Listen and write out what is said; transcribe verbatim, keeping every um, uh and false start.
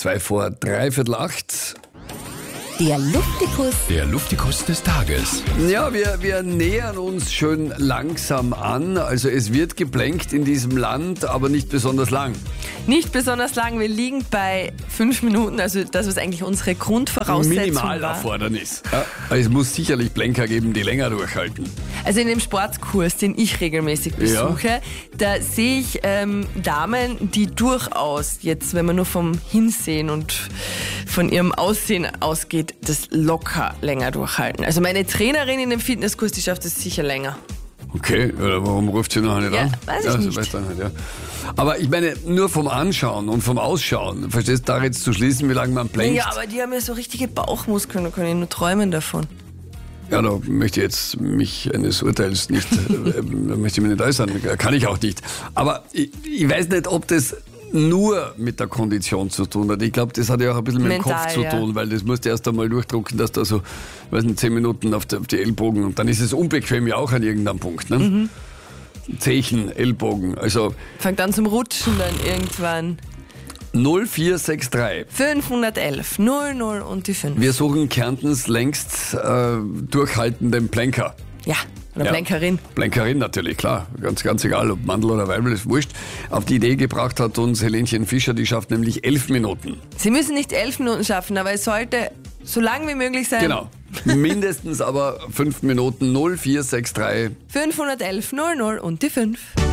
Zwei vor dreiviertel acht. Der Luftikus. Der Luftikus des Tages. Ja, wir, wir nähern uns schön langsam an. Also es wird geplänkt in diesem Land, aber nicht besonders lang. Nicht besonders lang, wir liegen bei fünf Minuten, also das ist eigentlich unsere Grundvoraussetzung war. Minimalerfordernis. Ja, es muss sicherlich Plenker geben, die länger durchhalten. Also in dem Sportkurs, den ich regelmäßig besuche, ja. da sehe ich ähm, Damen, die durchaus jetzt, wenn man nur vom Hinsehen und von ihrem Aussehen ausgeht, das locker länger durchhalten. Also meine Trainerin in dem Fitnesskurs, die schafft es sicher länger. Okay, warum ruft sie noch nicht ja, an? Weiß ich ja, nicht. Weiß dann halt, ja. Aber ich meine, nur vom Anschauen und vom Ausschauen, verstehst du, da jetzt zu schließen, wie lange man plänkt? Ja, aber die haben ja so richtige Bauchmuskeln, da kann ich nur träumen davon. Ja, da möchte ich jetzt mich eines Urteils nicht, äh, möchte ich mich nicht äußern, kann ich auch nicht. Aber ich, ich weiß nicht, ob das nur mit der Kondition zu tun hat. Ich glaube, das hat ja auch ein bisschen mit dem Mental, Kopf zu ja. tun, weil das musst du erst einmal durchdrucken, dass da so, weiß nicht, zehn Minuten auf die, auf die Ellbogen und dann ist es unbequem ja auch an irgendeinem Punkt, ne? Mhm. Zechen, Ellbogen, also. Fängt an zum Rutschen dann irgendwann. null vier sechs drei. fünfhundertelf, null null und die fünf. Wir suchen Kärntens längst äh, durchhaltenden Plenker. Ja, oder Ja. Plenkerin. Plenkerin natürlich, klar. Ganz, ganz egal, ob Mandel oder Weibel, ist wurscht. Auf die Idee gebracht hat uns Helenchen Fischer, die schafft nämlich elf Minuten. Sie müssen nicht elf Minuten schaffen, aber es sollte so lang wie möglich sein. Genau. Mindestens aber fünf Minuten. null vier sechs drei. fünfhundertelf, null null und die fünf.